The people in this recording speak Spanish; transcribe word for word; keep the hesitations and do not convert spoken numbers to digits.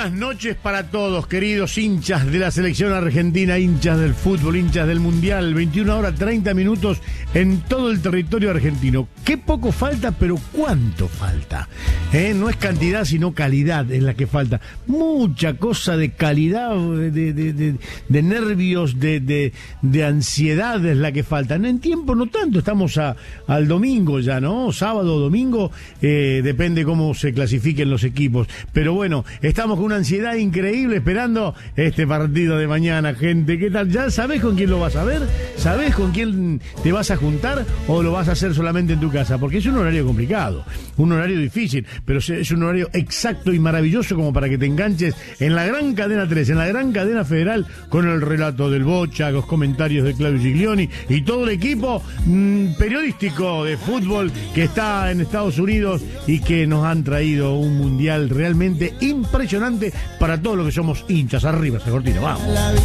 buenas noches para todos, queridos hinchas de la selección argentina, hinchas del fútbol, hinchas del mundial. veintiuna horas treinta minutos en todo el territorio argentino. Qué poco falta, pero cuánto falta. ¿Eh? No es cantidad, sino calidad es la que falta. Mucha cosa de calidad, de, de, de, de nervios, de, de, de ansiedad es la que falta. En tiempo no tanto, estamos a, al domingo ya, ¿no? Sábado o domingo, eh, depende cómo se clasifiquen los equipos. Pero bueno, estamos con una ansiedad increíble esperando este partido de mañana, gente. ¿Qué tal? ¿Ya sabés con quién lo vas a ver? ¿Sabés con quién te vas a juntar o lo vas a hacer solamente en tu casa? Porque es un horario complicado, un horario difícil, pero es un horario exacto y maravilloso como para que te enganches en la gran cadena tres, en la gran cadena federal, con el relato del Bocha, los comentarios de Claudio Giglioni y todo el equipo mmm, periodístico de fútbol que está en Estados Unidos y que nos han traído un mundial realmente impresionante para todos los que somos hinchas. Arriba esa cortina, vamos.